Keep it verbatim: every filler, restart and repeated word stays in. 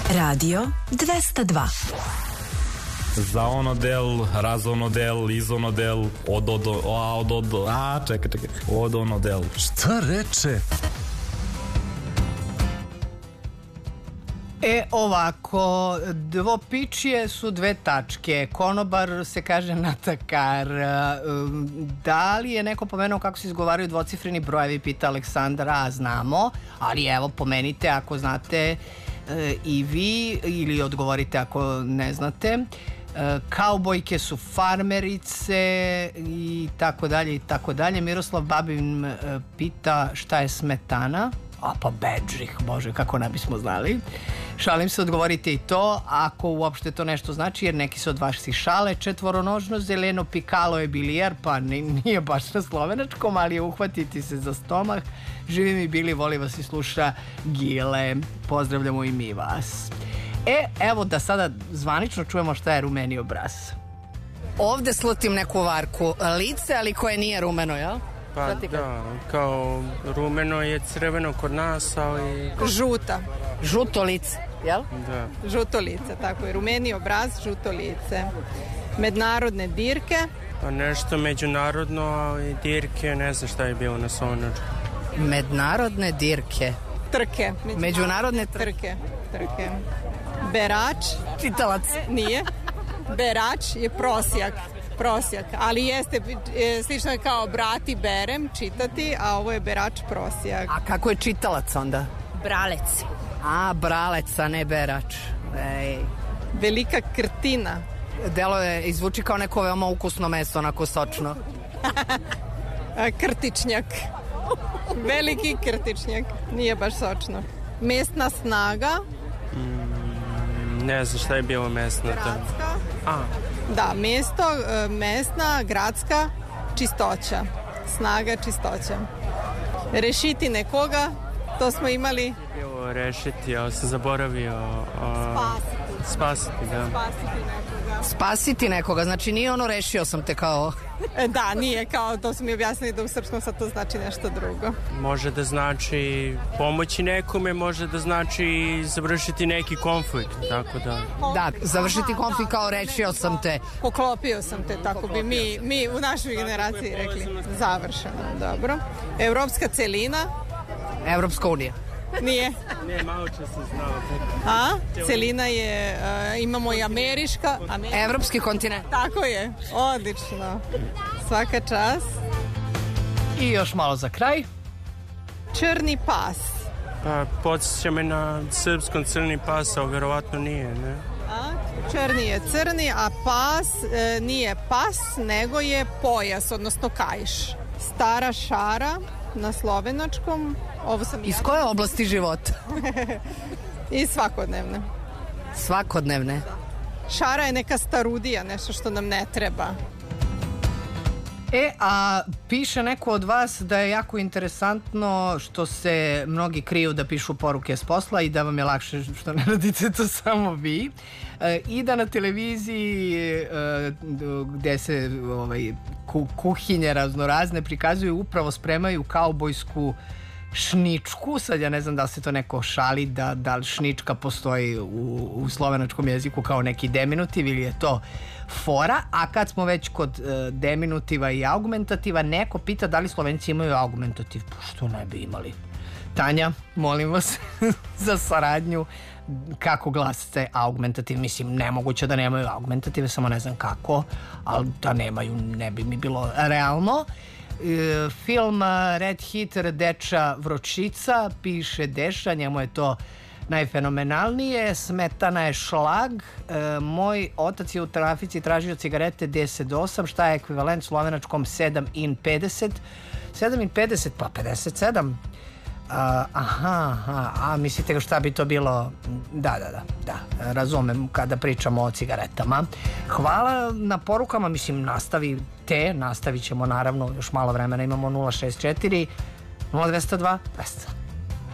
Radio dvesta dva. Za onodel, razonodel, izonodel, ododo, a, ododo, a, čekaj, čekaj, odonodel. Šta reče? E, ovako, dvopičije su dve tačke, konobar se kaže natakar. Da li je neko pomenuo kako se izgovaraju dvocifreni brojevi, pita Aleksandra, a znamo, ali evo, pomenite ako znate i vi ili odgovorite ako ne znate. Kaubojke su farmerice i tako dalje i tako dalje. Miroslav Babin pita šta je smetana. A pa bedžih, bože, kako ne bismo znali. Šalim se, odgovorite i to, ako uopšte to nešto znači, jer neki su od vaših šale. Četvoronožno zeleno pikalo je bilijar, pa nije baš na slovenačkom, ali je uhvatiti se za stomak. Živi mi bili, voli vas i sluša Gile. Pozdravljamo i mi vas. E, evo da sada zvanično čujemo šta je rumeni obraz. Ovde slutim neku varku. Lice, ali koje nije rumeno, jel? Pa da, kao rumeno je crveno kod nas, ali... Žuta. Žuto lice, jel? Da. Žuto lice, tako je. Rumeni obraz, žuto lice. Međunarodne dirke. Pa nešto međunarodno, ali dirke, ne znam šta je bilo na slovenačkom. Međunarodne dirke. Trke. Međunarodne trke. Trke. Berač. Čitalac. Nije. Berač je prosjak. Prosjak, ali jeste e, slično je kao brati berem, čitati, a ovo je berač prosjak. A kako je čitalac onda? Bralec. A, bralec, a ne berač. Ej. Velika krtina. Delo je, izvuči kao neko veoma ukusno meso, onako sočno. Krtičnjak. Veliki krtičnjak. Nije baš sočno. Mesna snaga. Mm, ne znam šta je bilo mesno. Gradska. A. Da, mesto, mesna, gradska, čistoća. Snaga, čistoća. Rešiti nekoga, to smo imali. Bilo rešiti, ali sam zaboravio. A... Spasiti. Spasiti, da. Spasiti nekoga. Spasiti nekoga, znači nije ono rešio sam te kao... Da, nije kao, to su mi objasnili da u srpskom sad to znači nešto drugo. Može da znači pomoći nekome, može da znači završiti neki konflikt, tako da... Da, završiti konflikt kao rešio sam te. Poklopio sam te, tako bi mi, mi u našoj generaciji rekli. Završeno, dobro. Evropska celina. Evropska unija. Nije. Ne, malo će se znao. A? Celina je, uh, imamo i ameriška. ameriška. Evropski kontinent. Tako je, odlično. Svaka čast. I još malo za kraj. Črni pas. Pa podsjeća me na srpskom crni pas, ali verovatno nije, ne? A? Črni je crni, a pas e, nije pas, nego je pojas, odnosno kaiš. Stara šara na slovenačkom. Ovo sam Iz koje oblasti života? I svakodnevne. Svakodnevne? Šara je neka starudija, nešto što nam ne treba. E, a piše neko od vas da je jako interesantno što se mnogi kriju da pišu poruke s posla i da vam je lakše što ne radite to samo vi. E, I da na televiziji e, gde se ovaj, ku, kuhinje raznorazne prikazuju, upravo spremaju kaubojsku šničku. Sad ja ne znam da li se to neko šali, da, da li šnička postoji u, u slovenačkom jeziku kao neki deminutiv ili je to fora. A kad smo već kod e, deminutiva i augmentativa, neko pita da li Slovenci imaju augmentativ. Pa što ne bi imali? Tanja, molim vas za saradnju, kako glasite augmentativ. Mislim, nemoguće da nemaju augmentative, samo ne znam kako, ali da nemaju ne bi mi bilo realno. E, film Red Hitter Deča Vročica, piše Deša, njemu je to najfenomenalnije. Smetana je šlag. E, moj otac je u trafici tražio cigarete deset osam, šta je ekvivalent slovenačkom sedam in pedeset? sedam in pedeset, pa pedeset sedam. A, aha, aha, a mislite šta bi to bilo? Da, da, da, da, razumem kada pričamo o cigaretama. Hvala na porukama, mislim, nastavite, nastavit ćemo naravno, još malo vremena imamo. Nula šest četiri nula dvesta dva dvesta